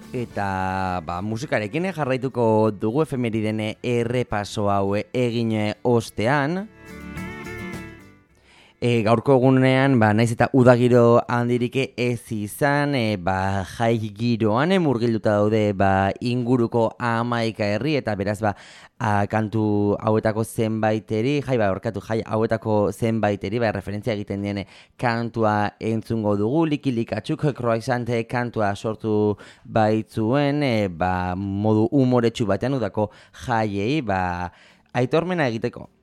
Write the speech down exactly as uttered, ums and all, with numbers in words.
Eta ba, musikarekin jarraituko dugu efemeriden errepaso hau egin ostean. E, gaurko egunean, ba, naiz eta udagiro handirik ez izan, e, ba, jai giroan e, murgilduta daude ba, inguruko hamaika herri, eta beraz ba, a, kantu hauetako zenbaiteri, jai ba, orkatu jai hauetako zenbaiteri, ba, referentzia egiten dien kantua entzungo dugu, likilikatzuk kroaizante kantua sortu baitzuen, e, ba, modu umoretsu batean udako jaiei, ba, aitormena egiteko.